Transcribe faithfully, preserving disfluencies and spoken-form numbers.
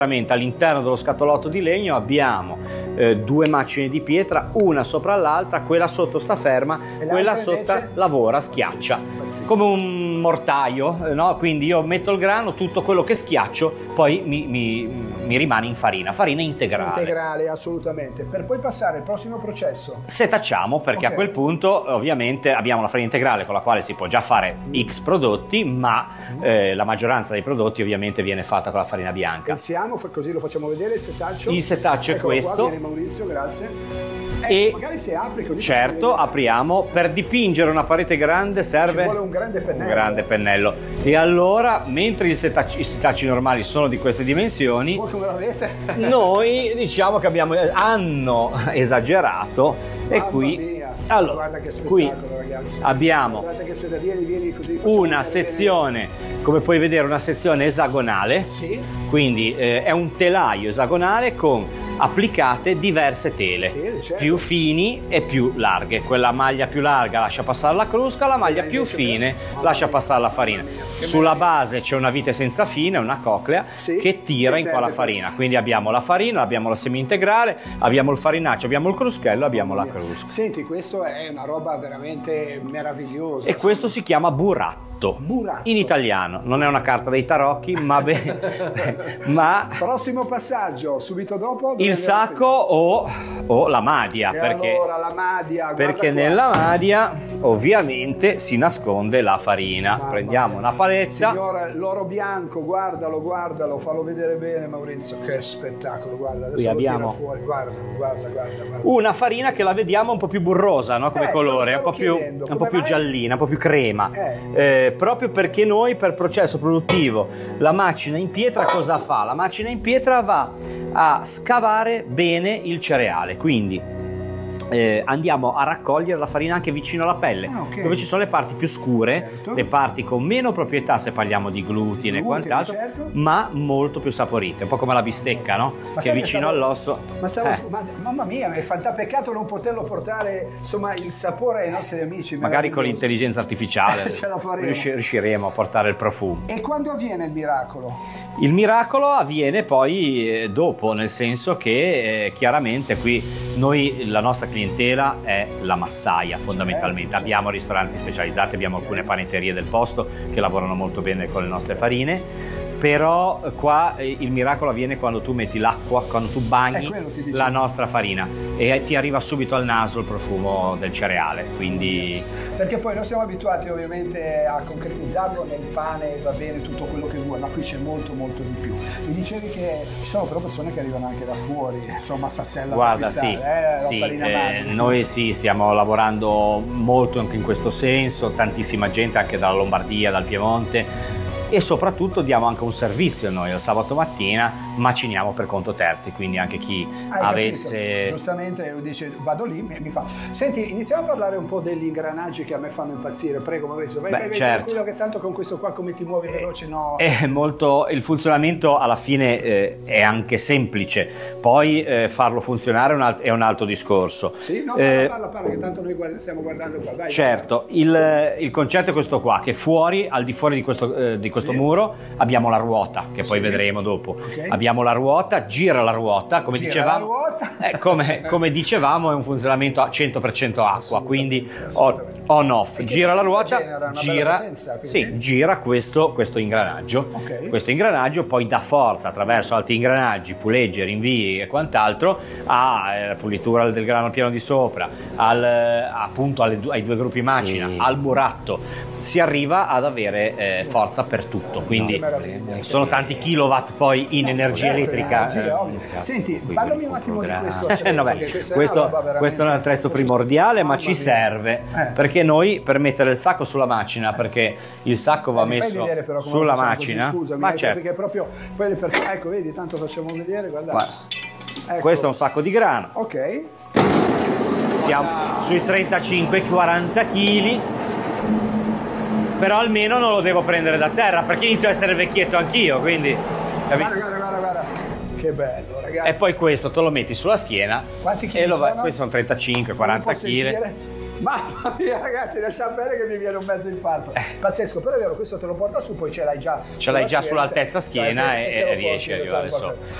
All'interno dello scatolotto di legno abbiamo eh, due macine di pietra, una sopra l'altra, quella sotto sta ferma, quella sotto invece lavora, schiaccia, pazzesco, come un mortaio, no? Quindi io metto il grano, tutto quello che schiaccio poi mi, mi, mi rimane in farina, farina integrale. Integrale, assolutamente, per poi passare al prossimo processo. Setacciamo, perché okay, a quel punto ovviamente abbiamo la farina integrale con la quale si può già fare mm. X prodotti, ma mm. eh, la maggioranza dei prodotti ovviamente viene fatta con la farina bianca. E siamo così lo facciamo vedere il setaccio. Il setaccio Eccolo è questo. Qua, viene Maurizio, grazie. Eh, e magari se apri così. Certo, apriamo. Per dipingere una parete grande serve ci vuole un grande pennello. Un grande pennello. E allora, mentre i setacci, i setacci normali sono di queste dimensioni, voi come la vedete? Noi diciamo che abbiamo hanno esagerato. Mamma e qui mia. Allora, guarda che spettacolo, qui ragazzi. abbiamo che vieni, vieni così, una sezione, bene. Come puoi vedere, una sezione esagonale. Sì. Quindi eh, è un telaio esagonale con applicate diverse tele, tele certo, più fini e più larghe. Quella maglia più larga lascia passare la crusca, la maglia più fine lascia passare la farina. Sulla base c'è una vite senza fine, una coclea, sì, che tira in qua la farina. Quindi abbiamo la farina, abbiamo la semi integrale, abbiamo il farinaccio, abbiamo il cruschello, abbiamo la crusca. Senti, questo è una roba veramente meravigliosa. E questo si chiama buratto. Buratto. In italiano, non è una carta dei tarocchi, ma, be- ma prossimo passaggio, subito dopo il sacco o, o la madia, e perché, allora la madia, perché nella madia ovviamente si nasconde la farina. Mamma Prendiamo mia. Una paletta. Signora, l'oro bianco, guardalo, guardalo, fallo vedere bene Maurizio, che spettacolo, guarda, adesso qui lo abbiamo tira fuori, guarda, guarda, guarda, guarda. Una farina che la vediamo un po' più burrosa, no? Come eh, colore, un po' più, un po' più giallina, un po' più crema, eh. Eh, proprio perché noi per processo produttivo la macina in pietra cosa fa? La macina in pietra va a scavare bene il cereale, quindi Eh, andiamo a raccogliere la farina anche vicino alla pelle, ah, okay, dove ci sono le parti più scure, certo, le parti con meno proprietà se parliamo di glutine e quant'altro, certo, ma molto più saporite, un po' come la bistecca, no? Ma che è vicino stavo, all'osso. Ma stavo, eh. ma, mamma mia, è fanta peccato non poterlo portare, insomma, il sapore ai nostri amici. Magari con l'intelligenza artificiale ce la faremo. Riusci- riusciremo a portare il profumo. E quando avviene il miracolo? Il miracolo avviene poi eh, dopo, nel senso che eh, chiaramente qui noi, la nostra clientela è la massaia fondamentalmente, certo, abbiamo ristoranti specializzati, abbiamo okay, alcune panetterie del posto che lavorano molto bene con le nostre farine, però qua eh, il miracolo avviene quando tu metti l'acqua, quando tu bagni la nostra farina e ti arriva subito al naso il profumo del cereale, quindi... Perché poi noi siamo abituati ovviamente a concretizzarlo nel pane, va bene tutto quello che vuoi, ma qui c'è molto molto di più. Mi dicevi che ci sono però persone che arrivano anche da fuori, insomma Sassella. Guarda, sì, eh, sì eh, noi sì, stiamo lavorando molto anche in questo senso, tantissima gente anche dalla Lombardia, dal Piemonte, e soprattutto diamo anche un servizio noi, il sabato mattina maciniamo per conto terzi, quindi anche chi Hai avesse... Capito. Giustamente dice vado lì, mi fa... Senti, iniziamo a parlare un po' degli ingranaggi che a me fanno impazzire, prego Maurizio, vai, Beh, vai, vai, certo, quello che tanto con questo qua come ti muovi veloce, no? È molto... il funzionamento alla fine eh, è anche semplice, poi eh, farlo funzionare è un, alt- è un altro discorso. Sì, no, parla, eh, parla, parla, che tanto noi guarda, stiamo guardando qua, vai. Certo, vai. Il, il concetto è questo qua, che fuori, al di fuori di questo, eh, di questo sì, muro abbiamo la ruota, che poi sì, vedremo dopo. Okay. Abbiamo la ruota, gira la ruota, come gira dicevamo, la ruota. Eh, come, come dicevamo è un funzionamento a cento per cento acqua, quindi on off, gira la ruota, genera, gira, potenza, sì, gira questo, questo ingranaggio, okay, questo ingranaggio poi dà forza attraverso altri ingranaggi, puleggi, rinvii e quant'altro alla pulitura del grano piano di sopra, al, appunto alle, ai due gruppi macina, e... al buratto, si arriva ad avere eh, forza per tutto, quindi no, sono tanti kilowatt poi in no, energia elettrica. Energia, eh, Senti, parlami un attimo di questo attrezzo, no, beh, questo, questo è un attrezzo primordiale, ma ci serve eh. perché noi per mettere il sacco sulla macina, perché il sacco va eh, messo sulla macina, così, scusami, ma eh, certo, perché proprio poi le persone, ecco vedi, tanto facciamo vedere, guarda. Guarda. Ecco. Questo è un sacco di grano, ok, siamo guarda, sui trentacinque quaranta chili, però almeno non lo devo prendere da terra perché inizio a essere vecchietto anch'io, quindi guarda, guarda, guarda, guarda, che bello ragazzi. E poi questo te lo metti sulla schiena. Quanti chili e lo sono? Vai, questi sono trentacinque quaranta chili. Mamma mia ragazzi, lasciamo bene che mi viene un mezzo infarto. Eh. Pazzesco, però è vero, questo te lo porta su, poi ce l'hai già. Ce l'hai già sull'altezza schiena e, e riesci ad arrivare sopra.